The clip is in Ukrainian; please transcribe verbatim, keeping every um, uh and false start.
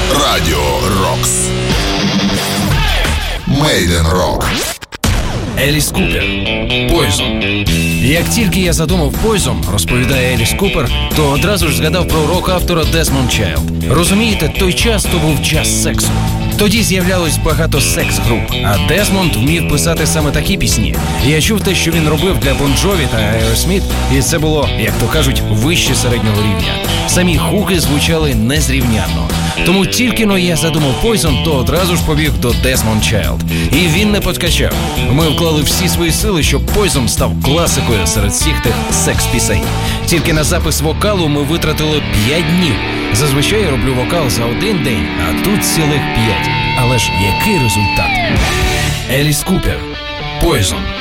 Радіо Рокс. Made in Rock. Еліс Купер. Poison. Як тільки я задумав Poison, розповідає Еліс Купер, то одразу ж згадав про рок-автора Дезмонд Чайлд. Розумієте, той час то був час сексу. Тоді з'являлось багато секс-груп, а Дезмонд вмів писати саме такі пісні. Я чув те, що він робив для Бон Джові та Aerosmith, і це було, як то кажуть, вище середнього рівня. Самі хуки звучали незрівнянно. Тому тільки-но я задумав Poison, то одразу ж побіг до Дезмонд Чайлд. І він не подкачав. Ми вклали всі свої сили, щоб Poison став класикою серед всіх тих секс-пісень. Тільки на запис вокалу ми витратили п'ять днів. Зазвичай я роблю вокал за один день, а тут цілих п'ять. Але ж який результат? Еліс Купер. Poison.